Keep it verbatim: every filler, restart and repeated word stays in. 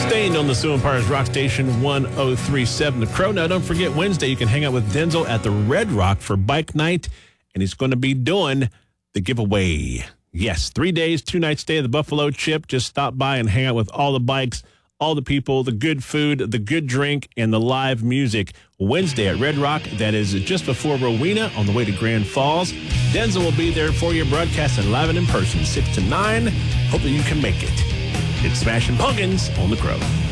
Sustained on the Sioux Empires Rock Station one oh three point seven The Crow. Now, don't forget, Wednesday, you can hang out with Denzel at the Red Rock for Bike Night, and he's going to be doing the giveaway. Yes, three days, two nights stay at the Buffalo Chip. Just stop by and hang out with all the bikes, all the people, the good food, the good drink, and the live music. Wednesday at Red Rock. That is just before Rowena on the way to Grand Falls. Denzel will be there for you, broadcasting live and in person, six to nine. Hope that you can make it. It's Smashing Pumpkins on the Crow.